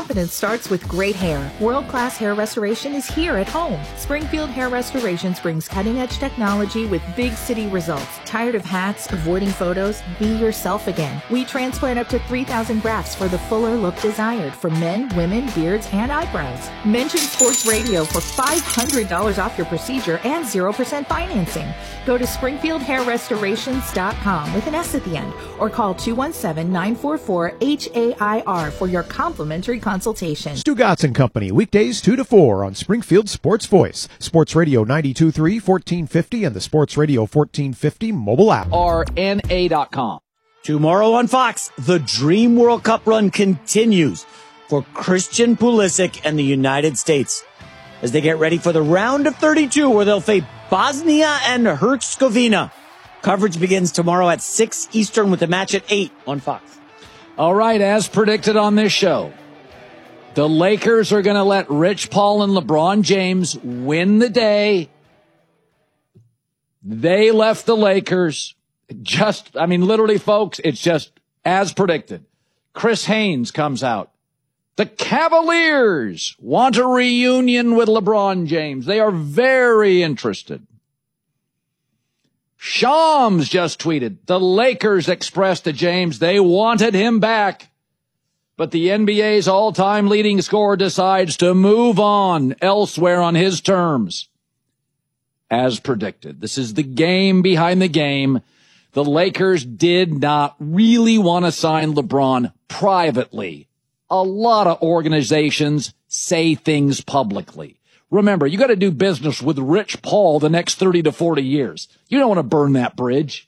confidence starts with great hair. World-class hair restoration is here at home. Springfield Hair Restorations brings cutting-edge technology with big city results. Tired of hats, avoiding photos? Be yourself again. We transplant up to 3,000 grafts for the fuller look desired for men, women, beards, and eyebrows. Mention Sports Radio for $500 off your procedure and 0% financing. Go to SpringfieldHairRestorations.com with an S at the end, or call 217-944-HAIR for your complimentary consultation. Stugotz and Company, weekdays 2 to 4 on Springfield Sports Voice, Sports Radio 92.3, 1450, and the Sports Radio 1450 mobile app. RNA.com. Tomorrow on Fox, the Dream World Cup run continues for Christian Pulisic and the United States as they get ready for the round of 32 where they'll face Bosnia and Herzegovina. Coverage begins tomorrow at 6 Eastern with the match at 8 on Fox. All right, as predicted on this show, the Lakers are going to let Rich Paul and LeBron James win the day. They left the Lakers. Literally, folks, it's just as predicted. Chris Haynes comes out. The Cavaliers want a reunion with LeBron James. They are very interested. Shams just tweeted, the Lakers expressed to James they wanted him back. But the NBA's all-time leading scorer decides to move on elsewhere on his terms. As predicted, this is the game behind the game. The Lakers did not really want to sign LeBron privately. A lot of organizations say things publicly. Remember, you got to do business with Rich Paul the next 30 to 40 years. You don't want to burn that bridge.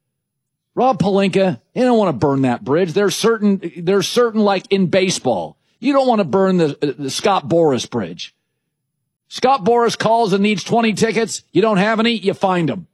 Rob Pelinka, you don't want to burn that bridge. There's certain like in baseball, you don't want to burn the Scott Boras bridge. Scott Boras calls and needs 20 tickets. You don't have any, you find them.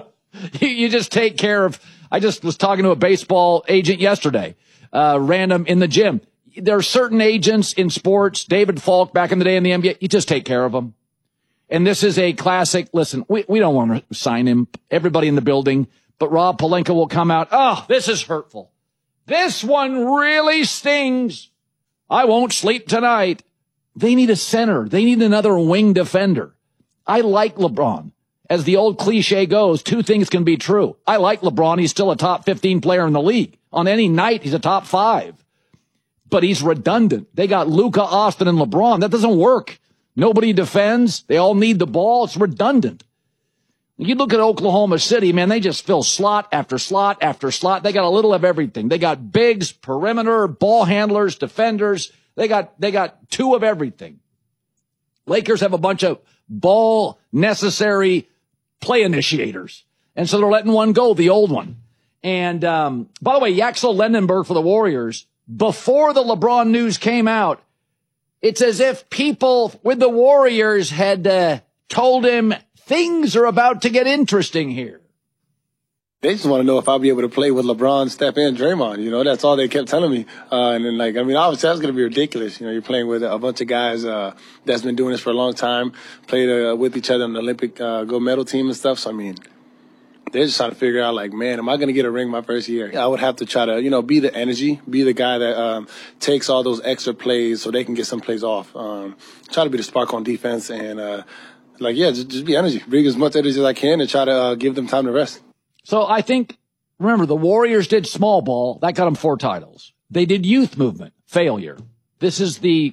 You just take care of. I just was talking to a baseball agent yesterday, random in the gym. There are certain agents in sports, David Falk back in the day in the NBA, you just take care of them. And this is a classic. Listen, we don't want to sign him, everybody in the building, but Rob Pelinka will come out. Oh, this is hurtful. This one really stings. I won't sleep tonight. They need a center. They need another wing defender. I like LeBron. As the old cliche goes, two things can be true. I like LeBron. He's still a top 15 player in the league. On any night, he's a top 5. But he's redundant. They got Luka, Austin, and LeBron. That doesn't work. Nobody defends. They all need the ball. It's redundant. You look at Oklahoma City, man, they just fill slot after slot after slot. They got a little of everything. They got bigs, perimeter, ball handlers, defenders. They got 2 of everything. Lakers have a bunch of ball necessary play initiators. And so they're letting one go, the old one. And, by the way, Yaxel Lendenberg for the Warriors, before the LeBron news came out, it's as if people with the Warriors had told him things are about to get interesting here. They just want to know if I'll be able to play with LeBron, Steph, and Draymond. You know, that's all they kept telling me. And then, obviously that's going to be ridiculous. You know, you're playing with a bunch of guys that's been doing this for a long time, played with each other on the Olympic gold medal team and stuff. So, they're just trying to figure out, am I going to get a ring my first year? I would have to try to, be the energy, be the guy that takes all those extra plays so they can get some plays off. Try to be the spark on defense and, just be energy. Bring as much energy as I can and try to give them time to rest. So I think, remember, the Warriors did small ball. That got them 4 titles. They did youth movement. Failure. This is the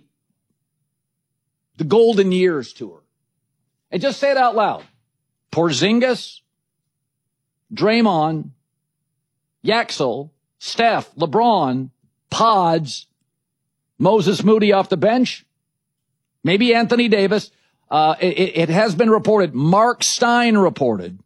Golden Years tour. And just say it out loud. Porzingis, Draymond, Yaxel, Steph, LeBron, Pods, Moses Moody off the bench, maybe Anthony Davis. It has been reported, Mark Stein reported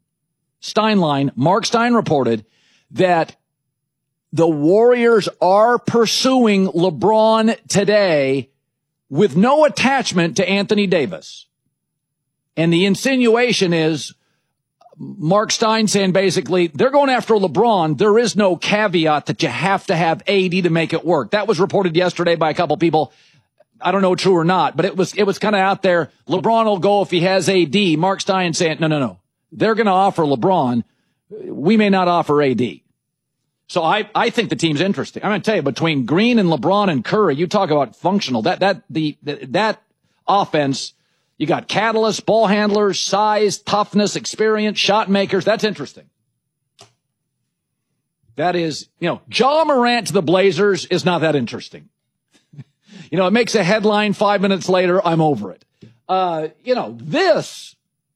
that the Warriors are pursuing LeBron today with no attachment to Anthony Davis. And the insinuation is Mark Stein saying basically they're going after LeBron. There is no caveat that you have to have AD to make it work. That was reported yesterday by a couple people. I don't know true or not, but it was kind of out there. LeBron will go if he has AD. Mark Stein saying, no. They're going to offer LeBron. We may not offer AD. So I think the team's interesting. I'm going to tell you, between Green and LeBron and Curry, you talk about functional. That offense, you got catalysts, ball handlers, size, toughness, experience, shot makers. That's interesting. That is, Ja Morant to the Blazers is not that interesting. It makes a headline 5 minutes later. I'm over it. This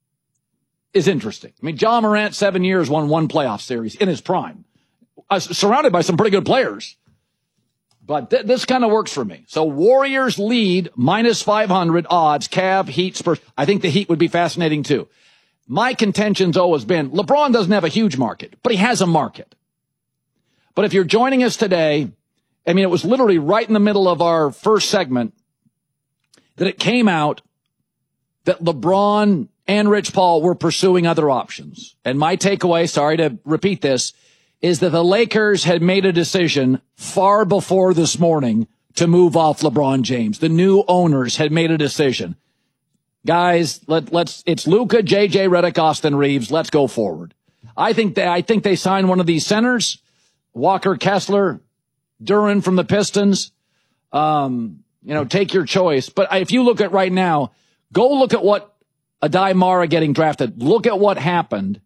is interesting. I mean, Ja Morant, 7 years, won one playoff series in his prime. Surrounded by some pretty good players. But this kind of works for me. So Warriors lead minus 500 odds. Cavs, Heat, Spurs. I think the Heat would be fascinating too. My contention's always been LeBron doesn't have a huge market, but he has a market. But if you're joining us today, it was literally right in the middle of our first segment that it came out that LeBron and Rich Paul were pursuing other options. And my takeaway, sorry to repeat this, is that the Lakers had made a decision far before this morning to move off LeBron James. The new owners had made a decision. Guys, it's Luka, JJ Redick, Austin Reeves. Let's go forward. I think they signed one of these centers, Walker Kessler, Duran from the Pistons. Take your choice. But if you look at right now, go look at what Adai Mara getting drafted. Look at what happened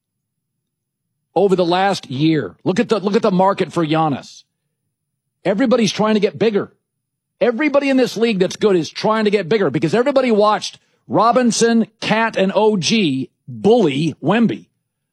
over the last year. Look at the market for Giannis. Everybody's trying to get bigger. Everybody in this league that's good is trying to get bigger because everybody watched Robinson, Cat, and OG bully Wemby.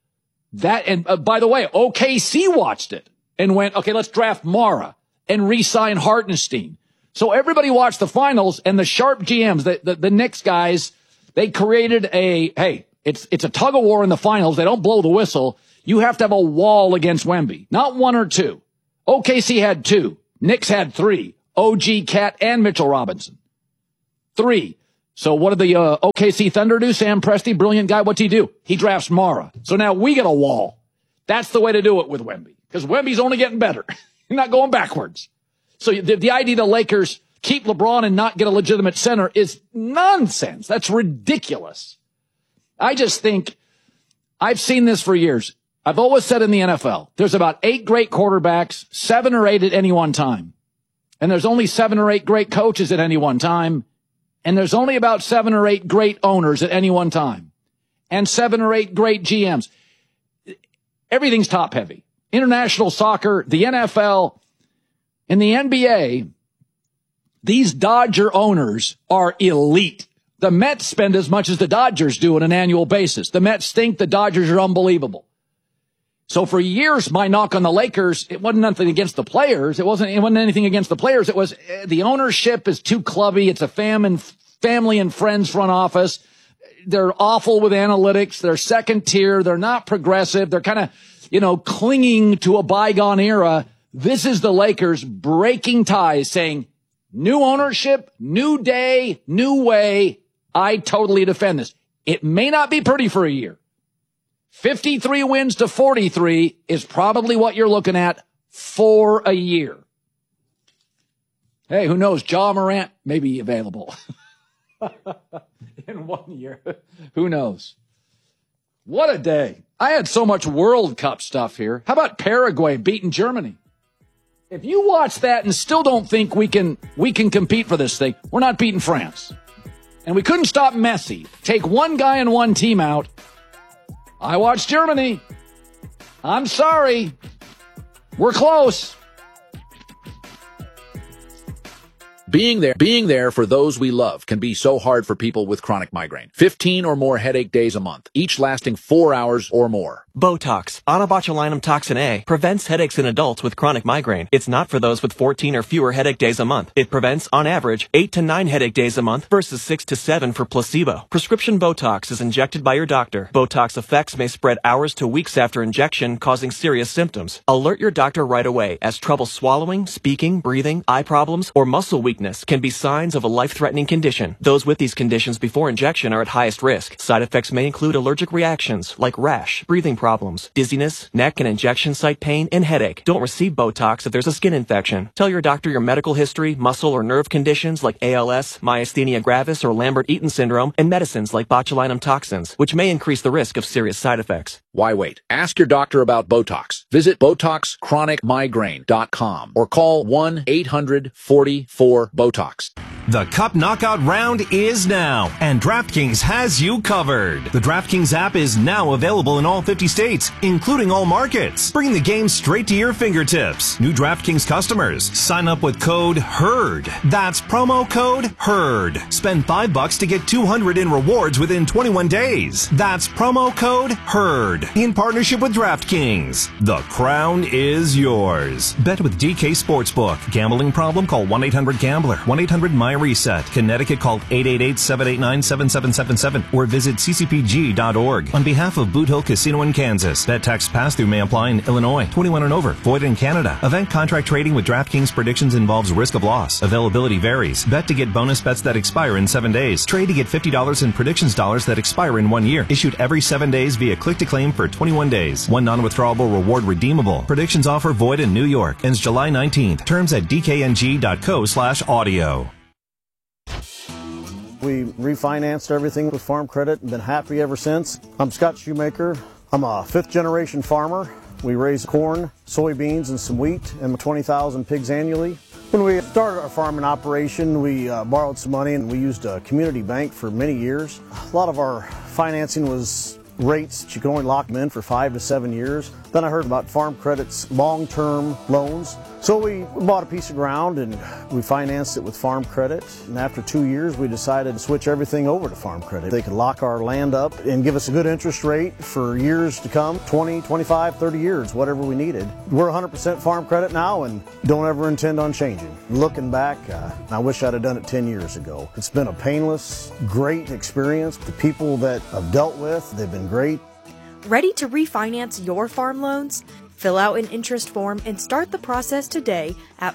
By the way, OKC watched it and went, okay, let's draft Mara and re-sign Hartenstein. So everybody watched the finals, and the sharp GMs, the Knicks guys, they created it's a tug of war in the finals. They don't blow the whistle. You have to have a wall against Wemby, not one or two. OKC had 2. Knicks had 3. OG, Cat, and Mitchell Robinson. 3. So what did the OKC Thunder do? Sam Presti, brilliant guy. What's he do? He drafts Mara. So now we get a wall. That's the way to do it with Wemby, because Wemby's only getting better. You're not going backwards. So the idea the Lakers keep LeBron and not get a legitimate center is nonsense. That's ridiculous. I just think I've seen this for years. I've always said in the NFL, there's about 8 great quarterbacks, 7 or 8 at any one time. And there's only 7 or 8 great coaches at any one time. And there's only about 7 or 8 great owners at any one time. And 7 or 8 great GMs. Everything's top heavy. International soccer, the NFL, and the NBA, these Dodger owners are elite. The Mets spend as much as the Dodgers do on an annual basis. The Mets think the Dodgers are unbelievable. So for years, my knock on the Lakers, it wasn't nothing against the players. It wasn't anything against the players. It was the ownership is too clubby. It's a family and friends front office. They're awful with analytics. They're second tier. They're not progressive. They're kind of, clinging to a bygone era. This is the Lakers breaking ties, saying new ownership, new day, new way. I totally defend this. It may not be pretty for a year. 53 wins to 43 is probably what you're looking at for a year. Hey, who knows? Ja Morant may be available in 1 year. Who knows? What a day. I had so much World Cup stuff here. How about Paraguay beating Germany? If you watch that and still don't think we can compete for this thing, we're not beating France. And we couldn't stop Messi. Take one guy and one team out. I watched Germany. I'm sorry. We're close. Being there for those we love can be so hard for people with chronic migraine. 15 or more headache days a month, each lasting 4 hours or more. Botox, onabotulinum toxin A, prevents headaches in adults with chronic migraine. It's not for those with 14 or fewer headache days a month. It prevents, on average, 8 to 9 headache days a month versus 6 to 7 for placebo. Prescription Botox is injected by your doctor. Botox effects may spread hours to weeks after injection, causing serious symptoms. Alert your doctor right away, as trouble swallowing, speaking, breathing, eye problems, or muscle weakness weakness can be signs of a life-threatening condition. Those with these conditions before injection are at highest risk. Side effects may include allergic reactions like rash, breathing problems, dizziness, neck and injection site pain, and headache. Don't receive Botox if there's a skin infection. Tell your doctor your medical history, muscle or nerve conditions like ALS, myasthenia gravis, or Lambert-Eaton syndrome, and medicines like botulinum toxins, which may increase the risk of serious side effects. Why wait? Ask your doctor about Botox. Visit BotoxChronicMigraine.com or call 1-800-44-BOTOX. The Cup Knockout round is now, and DraftKings has you covered. The DraftKings app is now available in all 50 states, including all markets. Bring the game straight to your fingertips. New DraftKings customers, sign up with code HERD. That's promo code HERD. Spend $5 to get $200 in rewards within 21 days. That's promo code HERD. In partnership with DraftKings. The crown is yours. Bet with DK Sportsbook. Gambling problem? Call 1-800-GAMBLER. 1-800-MY-RESET. Connecticut, call 888-789-7777 or visit ccpg.org. On behalf of Boot Hill Casino in Kansas, bet tax pass-through may apply in Illinois. 21 and over. Void in Canada. Event contract trading with DraftKings predictions involves risk of loss. Availability varies. Bet to get bonus bets that expire in 7 days. Trade to get $50 in predictions dollars that expire in 1 year. Issued every 7 days via click-to-claim for 21 days. One non-withdrawable reward redeemable. Predictions offer void in New York. Ends July 19th. Terms at dkng.co/audio. We refinanced everything with Farm Credit and been happy ever since. I'm Scott Shoemaker. I'm a fifth-generation farmer. We raise corn, soybeans, and some wheat and 20,000 pigs annually. When we started our farming operation, we borrowed some money and we used a community bank for many years. A lot of our financing was rates that you can only lock them in for 5 to 7 years. Then I heard about Farm Credit's long-term loans. So we bought a piece of ground and we financed it with Farm Credit. And after 2 years, we decided to switch everything over to Farm Credit. They could lock our land up and give us a good interest rate for years to come, 20, 25, 30 years, whatever we needed. We're 100% Farm Credit now and don't ever intend on changing. Looking back, I wish I'd have done it 10 years ago. It's been a painless, great experience. The people that I've dealt with, they've been great. Ready to refinance your farm loans? Fill out an interest form and start the process today at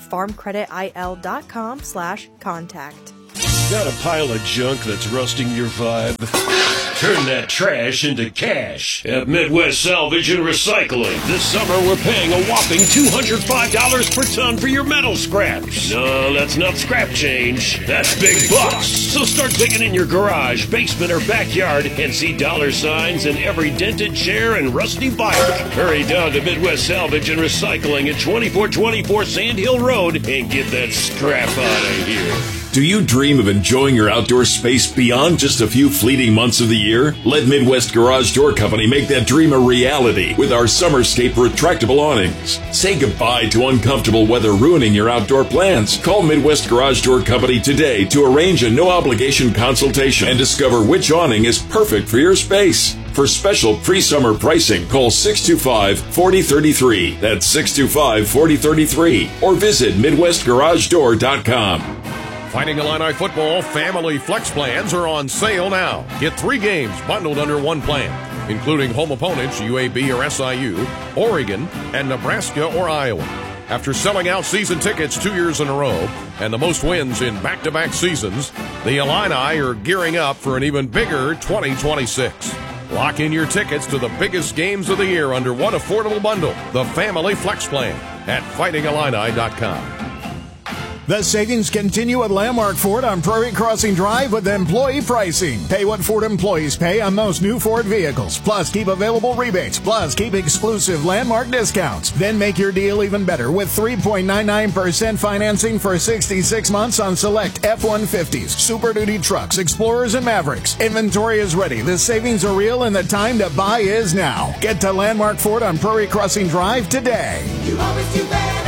farmcreditil.com/contact. Got a pile of junk that's rusting your vibe? Turn that trash into cash at Midwest Salvage and Recycling. This summer, we're paying a whopping $205 per ton for your metal scraps. No, that's not scrap change. That's big bucks. So start digging in your garage, basement, or backyard and see dollar signs in every dented chair and rusty bike. Hurry down to Midwest Salvage and Recycling at 2424 Sand Hill Road and get that scrap out of here. Do you dream of enjoying your outdoor space beyond just a few fleeting months of the year? Let Midwest Garage Door Company make that dream a reality with our Summerscape retractable awnings. Say goodbye to uncomfortable weather ruining your outdoor plans. Call Midwest Garage Door Company today to arrange a no-obligation consultation and discover which awning is perfect for your space. For special pre-summer pricing, call 625-4033. That's 625-4033. Or visit MidwestGarageDoor.com. Fighting Illini football family flex plans are on sale now. Get 3 games bundled under one plan, including home opponents UAB or SIU, Oregon, and Nebraska or Iowa. After selling out season tickets 2 years in a row and the most wins in back-to-back seasons, the Illini are gearing up for an even bigger 2026. Lock in your tickets to the biggest games of the year under one affordable bundle, the Family Flex Plan, at FightingIllini.com. The savings continue at Landmark Ford on Prairie Crossing Drive with employee pricing. Pay what Ford employees pay on most new Ford vehicles. Plus, keep available rebates. Plus, keep exclusive Landmark discounts. Then make your deal even better with 3.99% financing for 66 months on select F-150s, Super Duty trucks, Explorers, and Mavericks. Inventory is ready. The savings are real, and the time to buy is now. Get to Landmark Ford on Prairie Crossing Drive today. You always do better.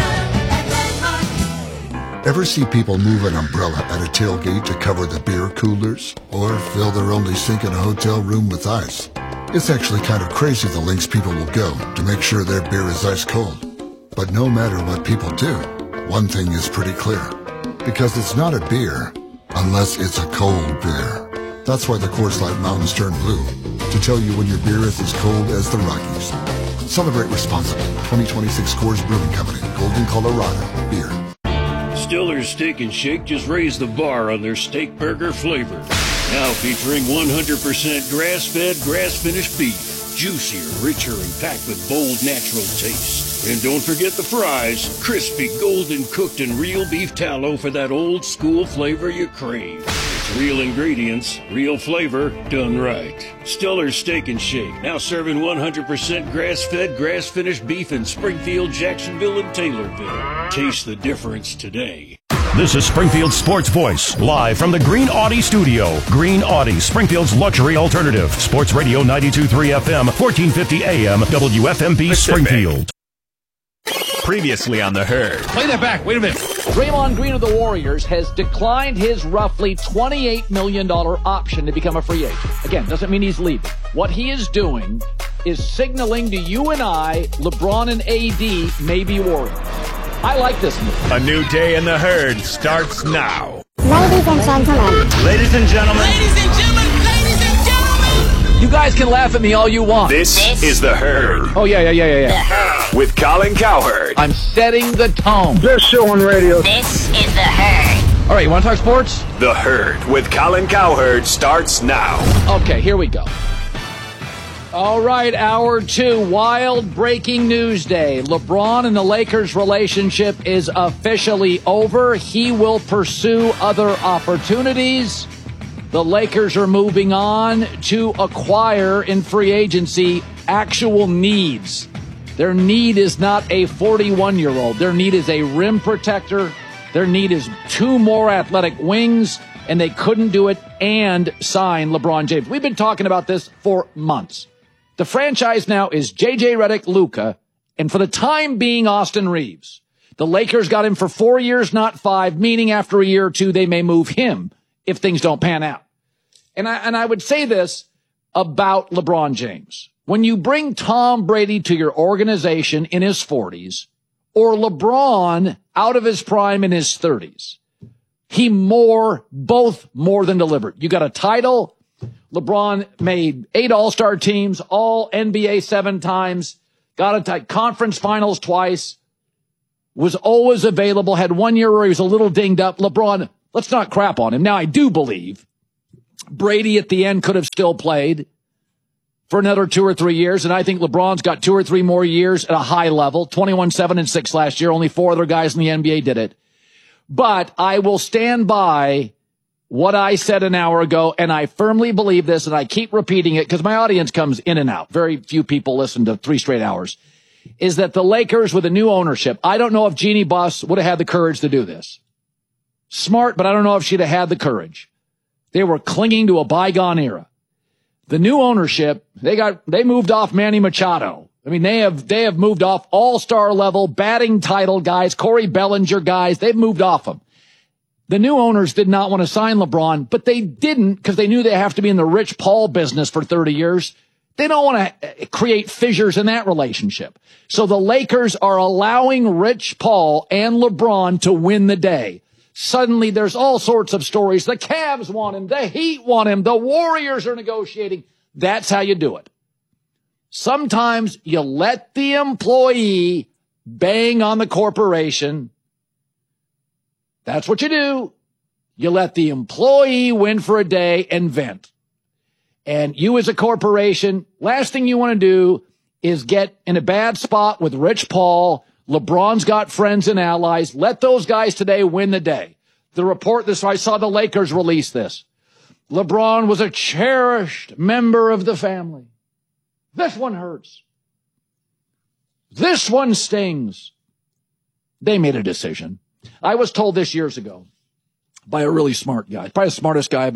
Ever see people move an umbrella at a tailgate to cover the beer coolers? Or fill their only sink in a hotel room with ice? It's actually kind of crazy the lengths people will go to make sure their beer is ice cold. But no matter what people do, one thing is pretty clear. Because it's not a beer unless it's a cold beer. That's why the Coors Light Mountains turn blue, to tell you when your beer is as cold as the Rockies. Celebrate responsibly. 2026 Coors Brewing Company, Golden, Colorado. Beer. Stiller's Steak and Shake just raised the bar on their steak burger flavor. Now featuring 100% grass-fed, grass-finished beef. Juicier, richer, and packed with bold, natural taste. And don't forget the fries. Crispy, golden cooked, and real beef tallow for that old-school flavor you crave. It's real ingredients, real flavor, done right. Stiller's Steak and Shake, now serving 100% grass-fed, grass-finished beef in Springfield, Jacksonville, and Taylorville. Taste the difference today. This is Springfield Sports Voice, live from the Green Audi studio. Green Audi, Springfield's luxury alternative. Sports Radio 92.3 FM, 1450 AM, WFMB Springfield. Previously on The Herd. Play that back. Wait a minute. Draymond Green of the Warriors has declined his roughly $28 million option to become a free agent. Again, doesn't mean he's leaving. What he is doing is signaling to you and I, LeBron and AD may be Warriors. I like this move. A new day in The Herd starts now. Ladies and gentlemen. Ladies and gentlemen. Ladies and gentlemen. Ladies and gentlemen. You guys can laugh at me all you want. This is The Herd. Oh, yeah. With Colin Cowherd. I'm setting the tone. Best show on radio. This is The Herd. All right, you want to talk sports? The Herd with Colin Cowherd starts now. Okay, here we go. All right, hour 2, wild breaking news day. LeBron and the Lakers' relationship is officially over. He will pursue other opportunities. The Lakers are moving on to acquire in free agency actual needs. Their need is not a 41-year-old. Their need is a rim protector. Their need is 2 more athletic wings, and they couldn't do it and sign LeBron James. We've been talking about this for months. The franchise now is J.J. Redick, Luka, and for the time being, Austin Reeves. The Lakers got him for 4 years, not 5, meaning after a year or 2, they may move him if things don't pan out. And I would say this about LeBron James. When you bring Tom Brady to your organization in his 40s, or LeBron out of his prime in his 30s, he both more than delivered. You got a title. LeBron made 8 All-Star teams, all NBA 7 times, got a conference finals twice, was always available, had 1 year where he was a little dinged up. LeBron, let's not crap on him. Now, I do believe Brady at the end could have still played for another 2 or 3 years, and I think LeBron's got 2 or 3 more years at a high level, 21, 7, and 6 last year. Only 4 other guys in the NBA did it. But I will stand by what I said an hour ago, and I firmly believe this, and I keep repeating it because my audience comes in and out. Very few people listen to 3 straight hours. Is that the Lakers with a new ownership, I don't know if Jeannie Buss would have had the courage to do this. Smart, but I don't know if she'd have had the courage. They were clinging to a bygone era. The new ownership, they moved off Manny Machado. I mean, they have moved off all-star level batting title guys, Corey Bellinger guys. They've moved off them. The new owners did not want to sign LeBron, but they didn't because they knew they have to be in the Rich Paul business for 30 years. They don't want to create fissures in that relationship. So the Lakers are allowing Rich Paul and LeBron to win the day. Suddenly there's all sorts of stories. The Cavs want him. The Heat want him. The Warriors are negotiating. That's how you do it. Sometimes you let the employee bang on the corporation. That's what you do. You let the employee win for a day and vent. And you as a corporation, last thing you want to do is get in a bad spot with Rich Paul. LeBron's got friends and allies. Let those guys today win the day. The report this, I saw the Lakers release this. LeBron was a cherished member of the family. This one hurts. This one stings. They made a decision. I was told this years ago by a really smart guy, probably the smartest guy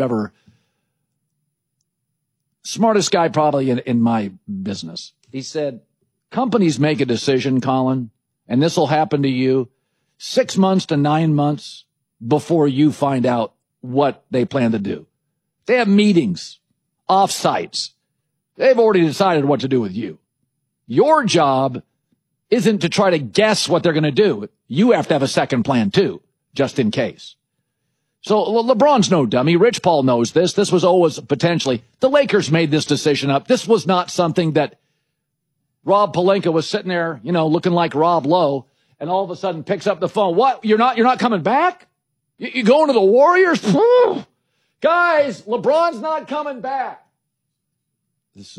probably in my business. He said, companies make a decision, Colin, and this will happen to you 6 months to 9 months before you find out what they plan to do. They have meetings, off-sites. They've already decided what to do with you. Your job isn't to try to guess what they're going to do. You have to have a second plan too, just in case. So LeBron's no dummy. Rich Paul knows this. This was always potentially, the Lakers made this decision up. This was not something that Rob Pelinka was sitting there, looking like Rob Lowe and all of a sudden picks up the phone. What? You're not coming back? You going to the Warriors? Guys, LeBron's not coming back. This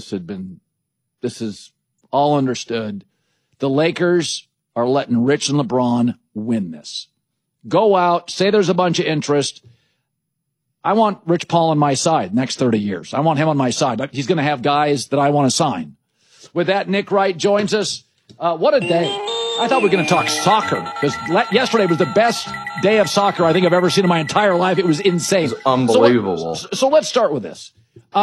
is all understood. The Lakers are letting Rich and LeBron win this. Go out, say there's a bunch of interest. I want Rich Paul on my side next 30 years. I want him on my side. He's going to have guys that I want to sign. With that, Nick Wright joins us. What a day. I thought we were going to talk soccer because yesterday was the best day of soccer I think I've ever seen in my entire life. It was insane. It was unbelievable. So let's start with this.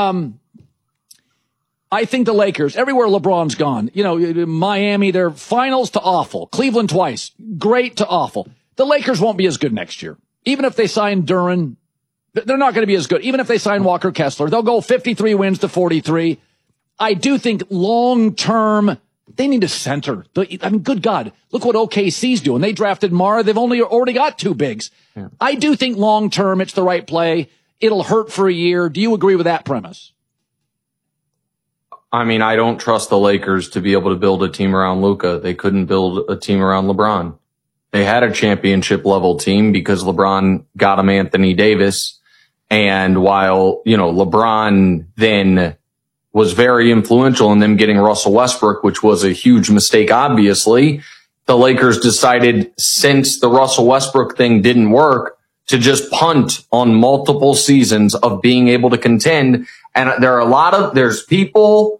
I think the Lakers, everywhere LeBron's gone, Miami, they're finals to awful. Cleveland twice, great to awful. The Lakers won't be as good next year. Even if they sign Duren, they're not going to be as good. Even if they sign Walker Kessler, they'll go 53 wins to 43. I do think long term, they need a center. I mean, good God, look what OKC's doing. They drafted Mara. They've already got two bigs. Yeah. I do think long term, it's the right play. It'll hurt for a year. Do you agree with that premise? I mean, I don't trust the Lakers to be able to build a team around Luka. They couldn't build a team around LeBron. They had a championship level team because LeBron got him Anthony Davis. And while, LeBron then was very influential in them getting Russell Westbrook, which was a huge mistake, obviously, the Lakers decided since the Russell Westbrook thing didn't work to just punt on multiple seasons of being able to contend. And there's people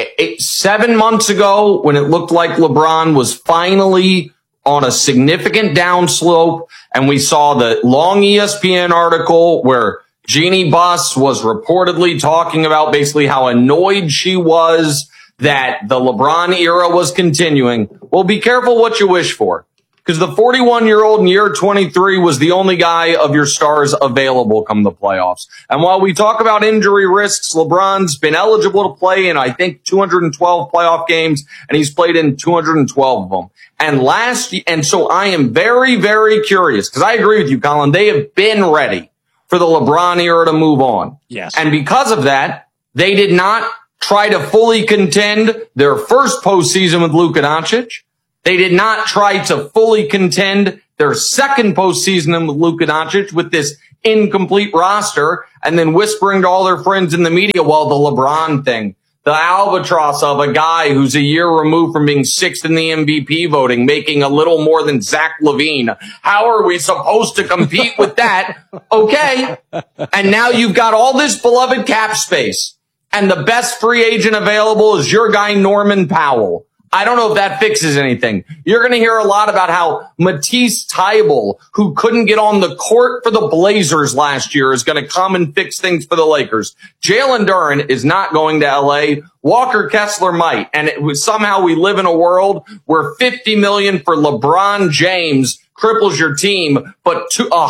7 months ago when it looked like LeBron was finally on a significant downslope, and we saw the long ESPN article where Jeannie Buss was reportedly talking about basically how annoyed she was that the LeBron era was continuing. Well, be careful what you wish for, because the 41-year-old in year 23 was the only guy of your stars available come the playoffs. And while we talk about injury risks, LeBron's been eligible to play in, I think, 212 playoff games, and he's played in 212 of them. And so I am very, very curious, because I agree with you, Colin. They have been ready for the LeBron era to move on. Yes. And because of that, they did not try to fully contend their first postseason with Luka Doncic. They did not try to fully contend their second postseason with Luka Doncic with this incomplete roster, and then whispering to all their friends in the media, well, the LeBron thing, the albatross of a guy who's a year removed from being sixth in the MVP voting, making a little more than Zach LaVine. How are we supposed to compete with that? Okay. And now you've got all this beloved cap space, and the best free agent available is your guy, Norman Powell. I don't know if that fixes anything. You're going to hear a lot about how Matisse Thybulle, who couldn't get on the court for the Blazers last year, is going to come and fix things for the Lakers. Jalen Duren is not going to L.A. Walker Kessler might. And somehow we live in a world where $50 million for LeBron James cripples your team, but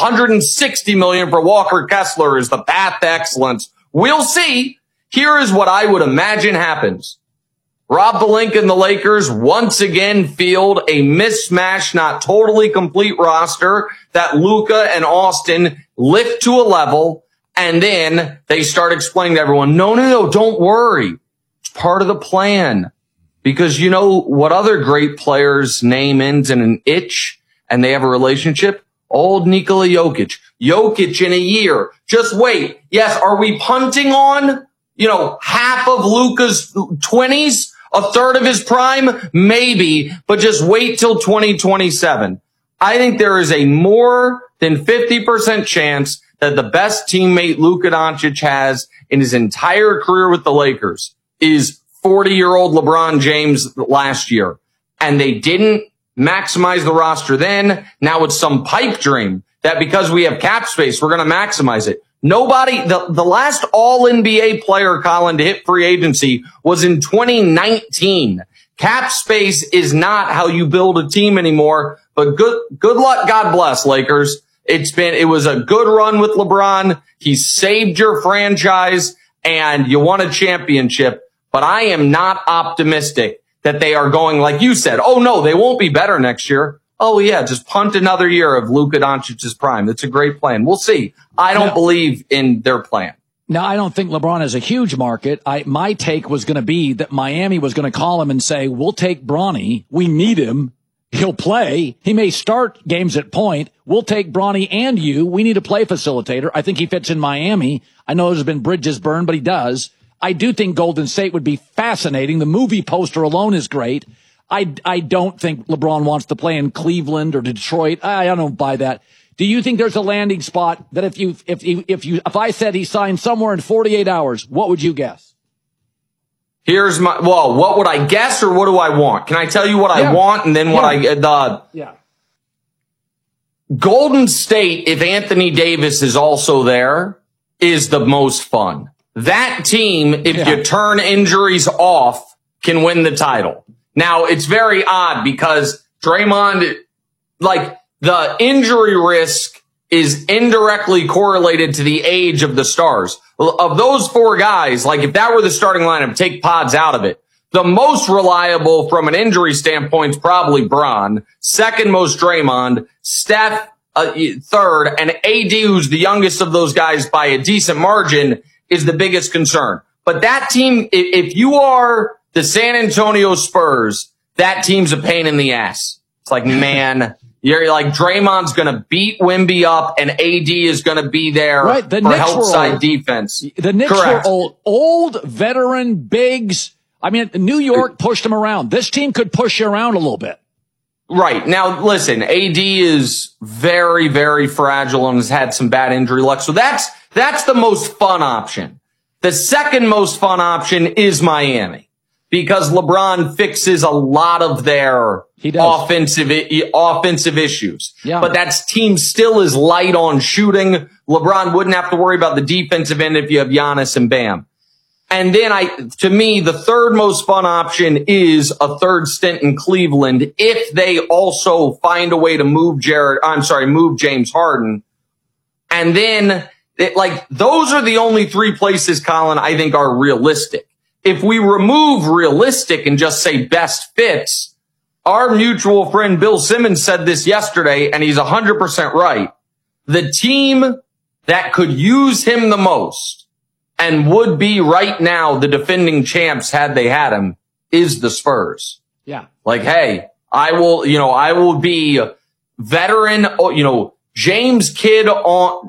$160 million for Walker Kessler is the path to excellence. We'll see. Here is what I would imagine happens. Rob Pelinka and the Lakers once again field a mismatched, not totally complete roster that Luka and Austin lift to a level, and then they start explaining to everyone, no, don't worry. It's part of the plan. Because you know what other great players' name ends in an itch and they have a relationship? Old Nikola Jokic. Jokic in a year. Just wait. Yes, are we punting on, half of Luka's 20s? A third of his prime? Maybe, but just wait till 2027. I think there is a more than 50% chance that the best teammate Luka Doncic has in his entire career with the Lakers is 40-year-old LeBron James last year. And they didn't maximize the roster then. Now it's some pipe dream that because we have cap space, we're going to maximize it. Nobody, the last all-NBA player, Colin, to hit free agency was in 2019. Cap space is not how you build a team anymore, but good luck. God bless, Lakers. It was a good run with LeBron. He saved your franchise and you won a championship, but I am not optimistic that they are going, like you said, oh no, they won't be better next year. Oh, yeah, just punt another year of Luka Doncic's prime. That's a great plan. We'll see. I don't believe in their plan. Now, I don't think LeBron has a huge market. My take was going to be that Miami was going to call him and say, we'll take Bronny. We need him. He'll play. He may start games at point. We'll take Bronny and you. We need a play facilitator. I think he fits in Miami. I know there's been bridges burned, but he does. I do think Golden State would be fascinating. The movie poster alone is great. I don't think LeBron wants to play in Cleveland or Detroit. I don't buy that. Do you think there's a landing spot that if I said he signed somewhere in 48 hours, what would you guess? What would I guess or what do I want? Can I tell you what I want and then what Golden State, if Anthony Davis is also there, is the most fun. That team, if you turn injuries off, can win the title. Now, it's very odd because Draymond, the injury risk is indirectly correlated to the age of the stars. Of those four guys, if that were the starting lineup, take Pods out of it. The most reliable from an injury standpoint is probably Bron. Second most Draymond. Steph, third. And AD, who's the youngest of those guys by a decent margin, is the biggest concern. But that team, if you are the San Antonio Spurs, that team's a pain in the ass. It's man, you're Draymond's going to beat Wemby up and AD is going to be there for help side defense. The Knicks were old veteran bigs. I mean, New York pushed them around. This team could push you around a little bit. Right. Now, listen, AD is very, very fragile and has had some bad injury luck. So that's the most fun option. The second most fun option is Miami because LeBron fixes a lot of their offensive issues. Yeah. But that team still is light on shooting. LeBron wouldn't have to worry about the defensive end if you have Giannis and Bam. And then to me, the third most fun option is a third stint in Cleveland if they also find a way to move James Harden. And then those are the only three places, Colin, I think are realistic. If we remove realistic and just say best fits, our mutual friend Bill Simmons said this yesterday, and he's 100% right. The team that could use him the most and would be right now the defending champs had they had him is the Spurs. Yeah. Hey, I will be veteran, Jason Kidd on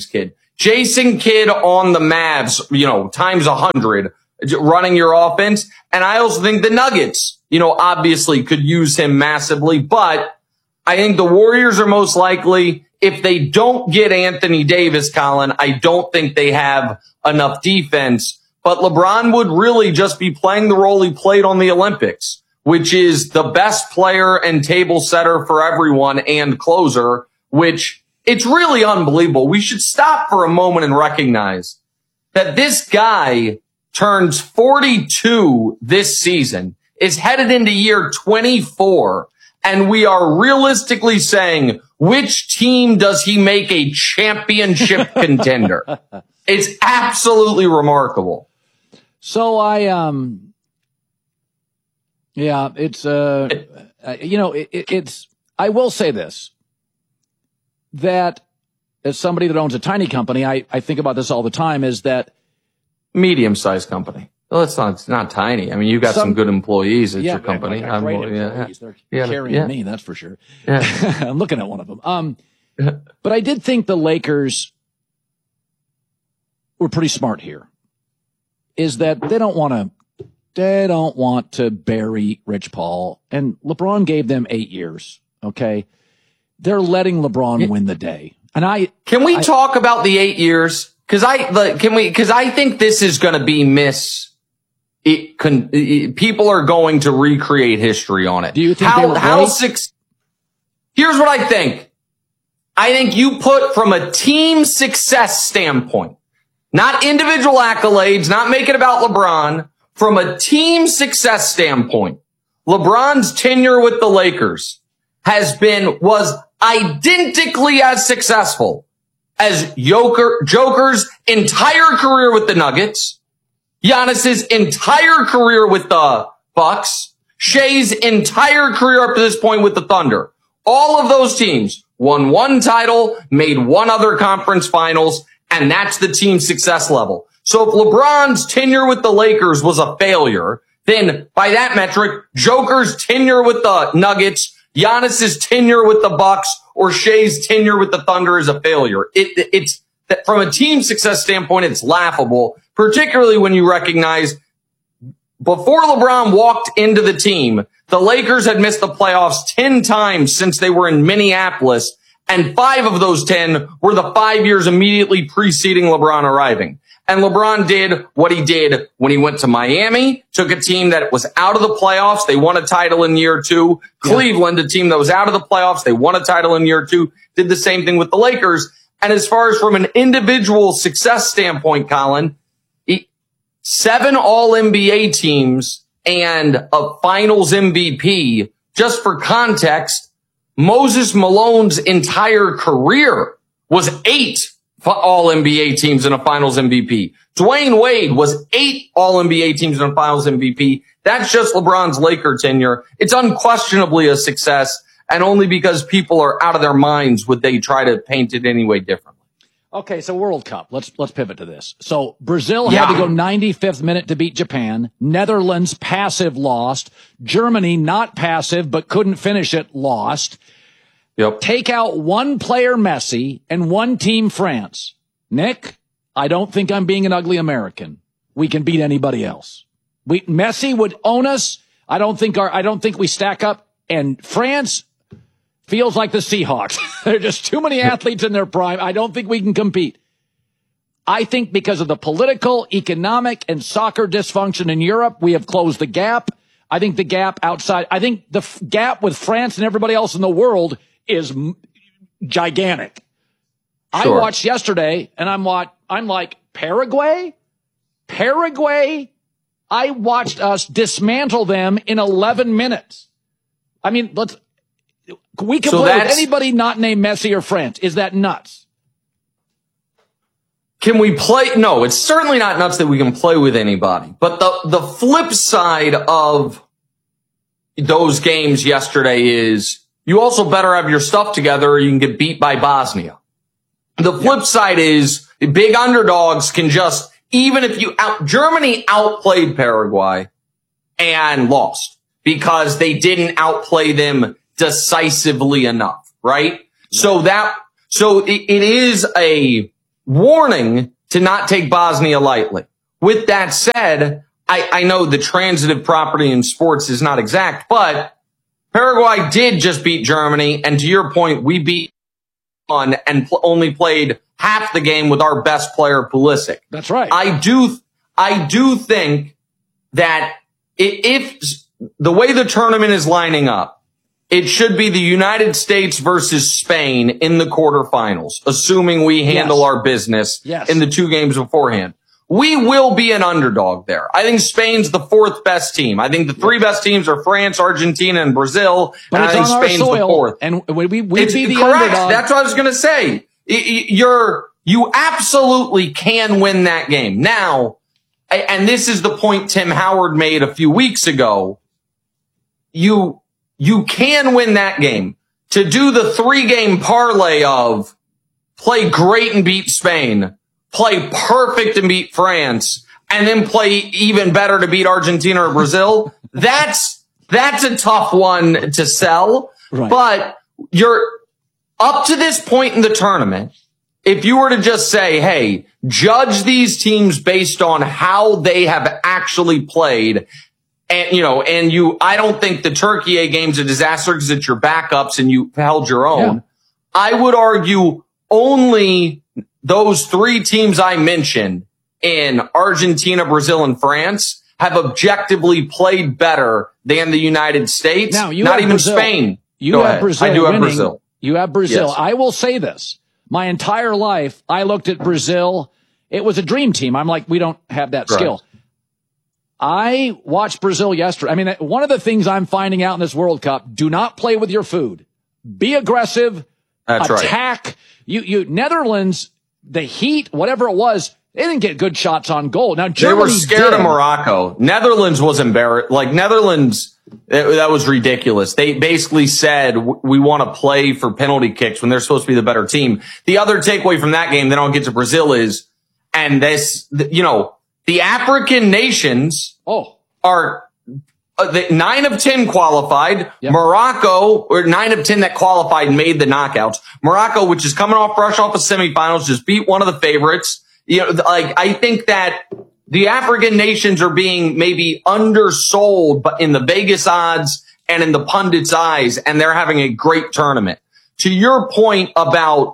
the Mavs, times 100 running your offense. And I also think the Nuggets, obviously could use him massively, but I think the Warriors are most likely. If they don't get Anthony Davis, Colin, I don't think they have enough defense, but LeBron would really just be playing the role he played on the Olympics, which is the best player and table setter for everyone and closer, which it's really unbelievable. We should stop for a moment and recognize that this guy turns 42 this season, is headed into year 24, and we are realistically saying, which team does he make a championship contender? It's absolutely remarkable. So I will say this, that as somebody that owns a tiny company, I think about this all the time, is that medium-sized company. Well, it's not tiny. I mean, you've got some good employees at your company. They're carrying me, that's for sure. Yeah. I'm looking at one of them. But I did think the Lakers were pretty smart here, is that they don't want to bury Rich Paul, and LeBron gave them 8 years. Okay. They're letting LeBron win the day. And can we talk about the 8 years? Cause I think this is going to be people are going to recreate history on it. Do you think here's what I think. I think you put from a team success standpoint, not individual accolades, not make it about LeBron, from a team success standpoint, LeBron's tenure with the Lakers was identically as successful as Joker's entire career with the Nuggets, Giannis's entire career with the Bucks, Shea's entire career up to this point with the Thunder. All of those teams won one title, made one other conference finals, and that's the team success level. So if LeBron's tenure with the Lakers was a failure, then by that metric, Joker's tenure with the Nuggets, Giannis's tenure with the Bucks or Shea's tenure with the Thunder is a failure. It's from a team success standpoint, it's laughable, particularly when you recognize before LeBron walked into the team, the Lakers had missed the playoffs 10 times since they were in Minneapolis, and 5 of those 10 were the 5 years immediately preceding LeBron arriving. And LeBron did what he did when he went to Miami, took a team that was out of the playoffs. They won a title in year 2. Cleveland, a team that was out of the playoffs. They won a title in year 2, did the same thing with the Lakers. And as far as from an individual success standpoint, Colin, 7 All-NBA teams and a Finals MVP, just for context, Moses Malone's entire career was 8 All-NBA teams and a Finals MVP. Dwayne Wade was 8 All-NBA teams and a Finals MVP. That's just LeBron's Laker tenure. It's unquestionably a success, and only because people are out of their minds would they try to paint it any way differently. Okay, so World Cup. Let's pivot to this. So Brazil had to go 95th minute to beat Japan. Netherlands passive lost. Germany not passive but couldn't finish it, lost. Yep. Take out one player Messi and one team France. Nick, I don't think I'm being an ugly American. We can beat anybody else. Messi would own us. I don't think we stack up, and France feels like the Seahawks. There are just too many athletes in their prime. I don't think we can compete. I think because of the political, economic, and soccer dysfunction in Europe, we have closed the gap. I think the gap outside, I think the gap with France and everybody else in the world is gigantic. Sure. I watched yesterday, and I'm like, Paraguay? I watched us dismantle them in 11 minutes. I mean, we can play with anybody not named Messi or France. Is that nuts? Can we play? No, it's certainly not nuts that we can play with anybody. But the flip side of those games yesterday is you also better have your stuff together or you can get beat by Bosnia. The flip side is big underdogs can just, even if Germany outplayed Paraguay and lost because they didn't outplay them decisively enough, right? Yeah. So it is a warning to not take Bosnia lightly. With that said, I know the transitive property in sports is not exact, but Paraguay did just beat Germany, and to your point, we beat one and only played half the game with our best player, Pulisic. That's right. I do think that if the way the tournament is lining up, it should be the United States versus Spain in the quarterfinals, assuming we handle our business in the 2 games beforehand. We will be an underdog there. I think Spain's the 4th best team. I think the 3 best teams are France, Argentina, and Brazil. But and I think Spain's the 4th. And we be the correct. Underdog. That's what I was going to say. You absolutely can win that game. Now, and this is the point Tim Howard made a few weeks ago. You can win that game. To do the 3-game parlay of play great and beat Spain, play perfect and beat France, and then play even better to beat Argentina or Brazil, that's a tough one to sell. Right. But you're up to this point in the tournament. If you were to just say, hey, judge these teams based on how they have actually played, and I don't think the Turkey A game's a disaster because it's your backups and you held your own. Yeah. I would argue only those 3 teams I mentioned in Argentina, Brazil, and France have objectively played better than the United States. Now, not even Brazil. Spain. You have Brazil. I do have Brazil. You have Brazil. Yes. I will say this. My entire life, I looked at Brazil. It was a dream team. I'm like, we don't have that skill. I watched Brazil yesterday. I mean, one of the things I'm finding out in this World Cup, do not play with your food. Be aggressive. Attack. Right. You Netherlands, the Heat, whatever it was, they didn't get good shots on goal. Now, Germany they were scared of Morocco. Netherlands was embarrassed. Like, Netherlands, that was ridiculous. They basically said, we want to play for penalty kicks when they're supposed to be the better team. The other takeaway from that game, then I'll get to Brazil, is, and this, the African nations are 9 of 10 qualified. Yep. Morocco, or 9 of 10 that qualified, made the knockouts. Morocco, which is coming fresh off of semifinals, just beat one of the favorites. I think that the African nations are being maybe undersold, but in the Vegas odds and in the pundits' eyes, and they're having a great tournament. To your point about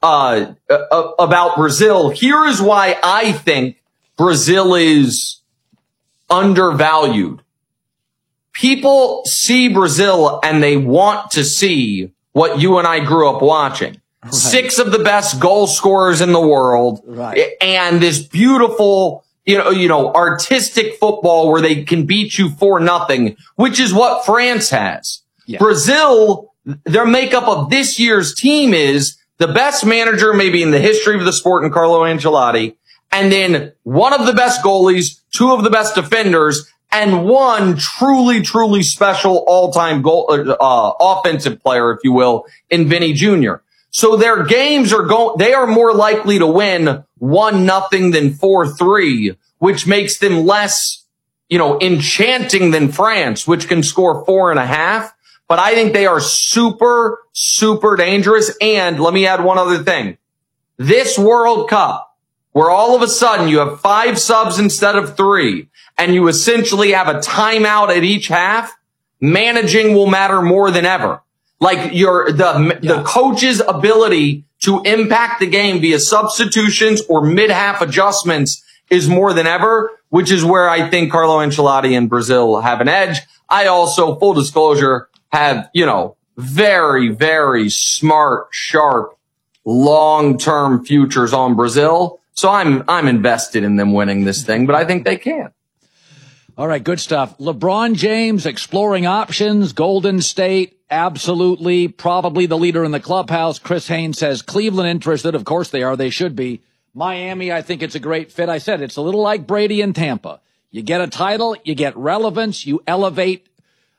Brazil, here is why I think Brazil is undervalued. People see Brazil and they want to see what you and I grew up watching. Right. 6 of the best goal scorers in the world. Right. And this beautiful, artistic football where they can beat you 4-0, which is what France has. Yeah. Brazil, their makeup of this year's team is the best manager maybe in the history of the sport in Carlo Ancelotti, and then one of the best goalies, 2 of the best defenders, and one truly, truly special all-time offensive player, if you will, in Vinny Jr. So their games they are more likely to win 1-0 than 4-3, which makes them less, enchanting than France, which can score 4.5. But I think they are super, super dangerous. And let me add one other thing. This World Cup, where all of a sudden you have 5 subs instead of 3, and you essentially have a timeout at each half, managing will matter more than ever. Like the coach's ability to impact the game via substitutions or mid-half adjustments is more than ever, which is where I think Carlo Ancelotti and Brazil have an edge. I also, full disclosure, have, very, very smart, sharp, long-term futures on Brazil. So I'm invested in them winning this thing, but I think they can. All right, good stuff. LeBron James exploring options. Golden State, absolutely, probably the leader in the clubhouse. Chris Haynes says Cleveland interested. Of course they are. They should be. Miami, I think it's a great fit. I said it's a little like Brady in Tampa. You get a title, you get relevance, you elevate,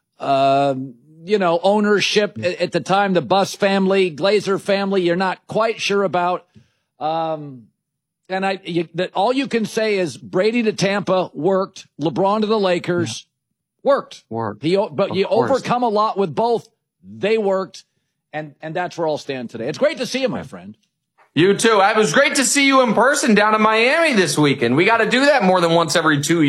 ownership. At the time, the Buss family, Glazer family, you're not quite sure about. All you can say is Brady to Tampa worked, LeBron to the Lakers worked. But you overcome a lot with both. They worked, and that's where I'll stand today. It's great to see you, my friend. You too. It was great to see you in person down in Miami this weekend. We got to do that more than once every 2 years.